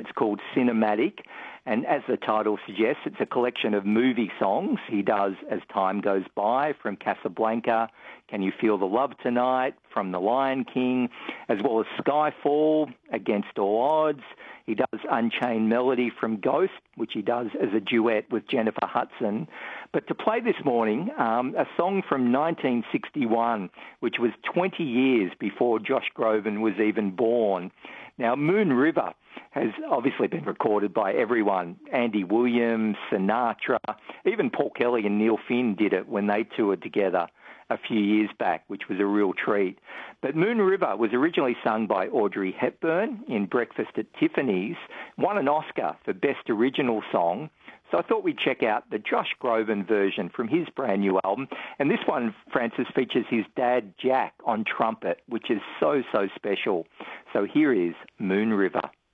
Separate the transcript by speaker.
Speaker 1: It's called Cinematic, and as the title suggests, it's a collection of movie songs he does as time goes by, from Casablanca, Can You Feel the Love Tonight, from The Lion King, as well as Skyfall, Against All Odds. He does Unchained Melody from Ghost, which he does as a duet with Jennifer Hudson. But to play this morning, a song from 1961, which was 20 years before Josh Groban was even born. Now, Moon River has obviously been recorded by everyone. Andy Williams, Sinatra, even Paul Kelly and Neil Finn did it when they toured together a few years back, which was a real treat. But Moon River was originally sung by Audrey Hepburn in Breakfast at Tiffany's, won an Oscar for Best Original Song. So I thought we'd check out the Josh Groban version from his brand new album. And this one, Francis, features his dad, Jack, on trumpet, which is so, so special. So here is Moon River.